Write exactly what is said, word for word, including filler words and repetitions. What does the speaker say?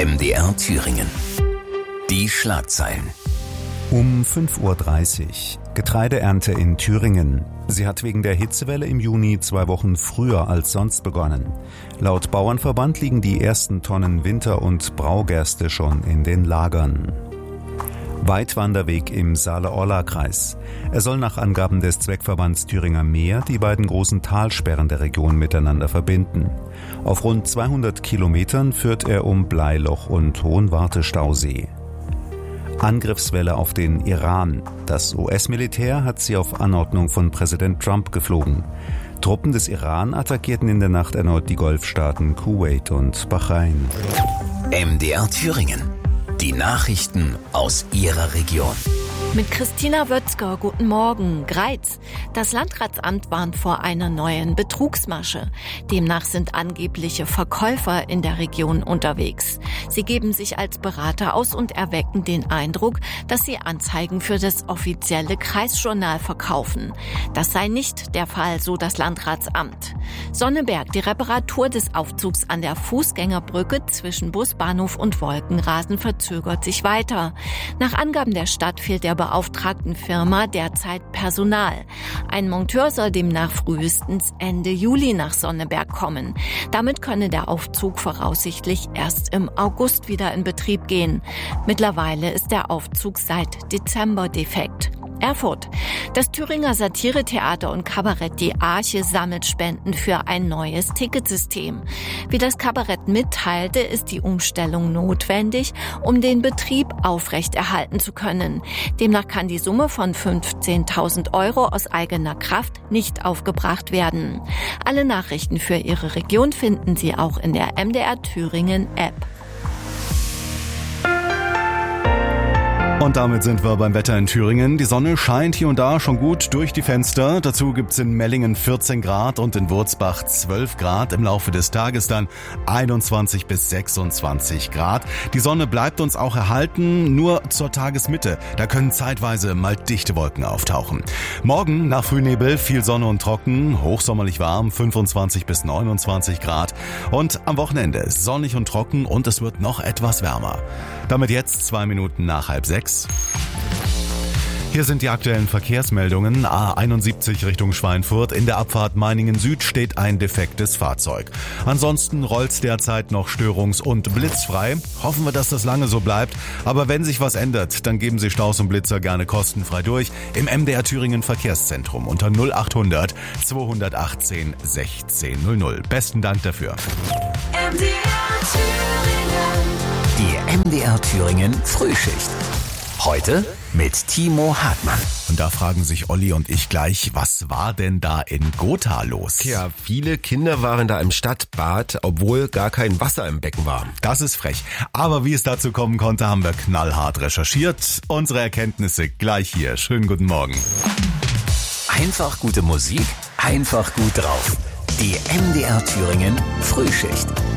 M D R Thüringen. Die Schlagzeilen. Um fünf Uhr dreißig. Getreideernte in Thüringen. Sie hat wegen der Hitzewelle im Juni zwei Wochen früher als sonst begonnen. Laut Bauernverband liegen die ersten Tonnen Winter- und Braugerste schon in den Lagern. Weitwanderweg im Saale-Orla-Kreis. Er soll nach Angaben des Zweckverbands Thüringer Meer die beiden großen Talsperren der Region miteinander verbinden. Auf rund zweihundert Kilometern führt er um Bleiloch und Hohenwarte-Stausee. Angriffswelle auf den Iran. Das U S-Militär hat sie auf Anordnung von Präsident Trump geflogen. Truppen des Iran attackierten in der Nacht erneut die Golfstaaten Kuwait und Bahrain. M D R Thüringen. Die Nachrichten aus Ihrer Region. Mit Christina Wötzger, guten Morgen. Greiz. Das Landratsamt warnt vor einer neuen Betrugsmasche. Demnach sind angebliche Verkäufer in der Region unterwegs. Sie geben sich als Berater aus und erwecken den Eindruck, dass sie Anzeigen für das offizielle Kreisjournal verkaufen. Das sei nicht der Fall, so das Landratsamt. Sonneberg, die Reparatur des Aufzugs an der Fußgängerbrücke zwischen Busbahnhof und Wolkenrasen verzögert sich weiter. Nach Angaben der Stadt fehlt der beauftragten Firma derzeit Personal. Ein Monteur soll demnach frühestens Ende Juli nach Sonneberg kommen. Damit könne der Aufzug voraussichtlich erst im August wieder in Betrieb gehen. Mittlerweile ist der Aufzug seit Dezember defekt. Erfurt. Das Thüringer Satiretheater und Kabarett Die Arche sammelt Spenden für ein neues Ticketsystem. Wie das Kabarett mitteilte, ist die Umstellung notwendig, um den Betrieb aufrechterhalten zu können. Demnach kann die Summe von fünfzehntausend Euro aus eigener Kraft nicht aufgebracht werden. Alle Nachrichten für Ihre Region finden Sie auch in der M D R Thüringen App. Und damit sind wir beim Wetter in Thüringen. Die Sonne scheint hier und da schon gut durch die Fenster. Dazu gibt's in Mellingen vierzehn Grad und in Wurzbach zwölf Grad. Im Laufe des Tages dann einundzwanzig bis sechsundzwanzig Grad. Die Sonne bleibt uns auch erhalten, nur zur Tagesmitte. Da können zeitweise mal dichte Wolken auftauchen. Morgen nach Frühnebel viel Sonne und trocken, hochsommerlich warm, fünfundzwanzig bis neunundzwanzig Grad. Und am Wochenende sonnig und trocken und es wird noch etwas wärmer. Damit jetzt zwei Minuten nach halb sechs. Hier sind die aktuellen Verkehrsmeldungen. A einundsiebzig Richtung Schweinfurt. In der Abfahrt Meiningen Süd steht ein defektes Fahrzeug. Ansonsten rollt's derzeit noch störungs- und blitzfrei. Hoffen wir, dass das lange so bleibt. Aber wenn sich was ändert, dann geben Sie Staus und Blitzer gerne kostenfrei durch im M D R Thüringen Verkehrszentrum unter null achthundert zweihundertachtzehn sechzehn null null. Besten Dank dafür. M D R Thüringen. Die M D R Thüringen Frühschicht. Heute mit Timo Hartmann. Und da fragen sich Olli und ich gleich, was war denn da in Gotha los? Ja, viele Kinder waren da im Stadtbad, obwohl gar kein Wasser im Becken war. Das ist frech. Aber wie es dazu kommen konnte, haben wir knallhart recherchiert. Unsere Erkenntnisse gleich hier. Schönen guten Morgen. Einfach gute Musik, einfach gut drauf. Die M D R Thüringen Frühschicht.